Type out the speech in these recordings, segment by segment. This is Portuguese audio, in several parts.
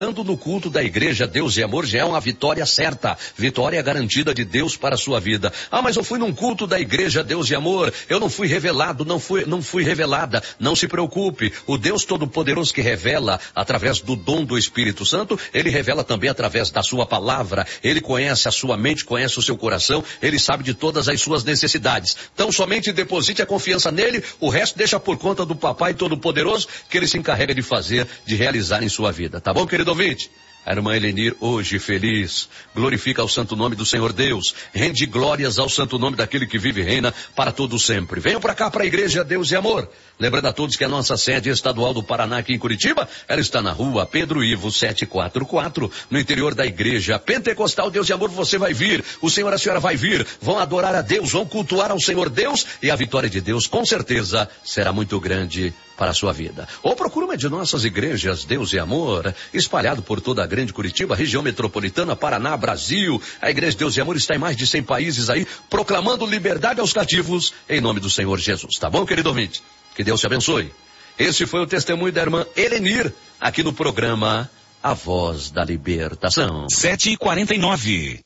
No culto da igreja Deus e Amor já é uma vitória certa, vitória garantida de Deus para a sua vida. Ah, mas eu fui num culto da igreja Deus e Amor, eu não fui revelado, não fui revelada. Não se preocupe, o Deus Todo-Poderoso que revela através do dom do Espírito Santo, ele revela também através da sua palavra. Ele conhece a sua mente, conhece o seu coração, ele sabe de todas as suas necessidades. Então somente deposite a confiança nele, o resto deixa por conta do Papai Todo-Poderoso, que ele se encarrega de fazer, de realizar em sua vida. Tá bom, querido ouvinte? A irmã Elenir, hoje feliz, glorifica o santo nome do Senhor Deus, rende glórias ao santo nome daquele que vive e reina para todo sempre. Venham para cá, para a igreja Deus e Amor. Lembrando a todos que a nossa sede estadual do Paraná aqui em Curitiba, ela está na rua Pedro Ivo 744, no interior da igreja Pentecostal Deus e Amor. Você vai vir, o Senhor e a senhora vai vir, vão adorar a Deus, vão cultuar ao Senhor Deus, e a vitória de Deus com certeza será muito grande para a sua vida. Ou procura uma de nossas igrejas Deus e Amor, espalhado por toda a grande Curitiba, região metropolitana, Paraná, Brasil. A igreja Deus e Amor está em mais de 100 países aí, proclamando liberdade aos cativos, em nome do Senhor Jesus. Tá bom, querido ouvinte? Que Deus te abençoe. Esse foi o testemunho da irmã Elenir, aqui no programa A Voz da Libertação. 7h49.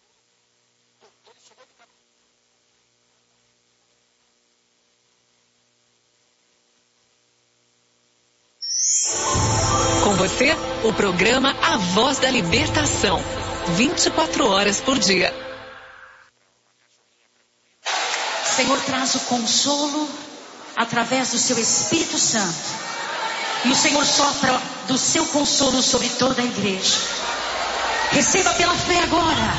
Com você, o programa A Voz da Libertação. 24 horas por dia. Senhor, traz o consolo através do seu Espírito Santo. E o Senhor sopra do seu consolo sobre toda a igreja. Receba pela fé agora.